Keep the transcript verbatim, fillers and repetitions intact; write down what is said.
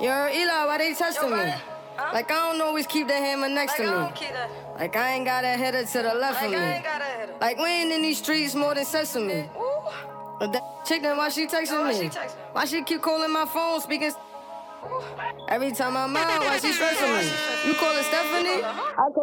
Yo, Eli, why they testing Yo, me? buddy. Huh? Like, I don't always keep the hammer next Like, to I me. don't keep that. Like, I ain't got a header to the left Like, of me. I ain't got a header. Like, we ain't in these streets more than sesame. Ooh. But that chick, then why she texting Yo, why me? she texting? Why she keep calling my phone, speaking? Ooh. Every time I'm out, why she stressing me? You call her Stephanie? Uh-huh. I call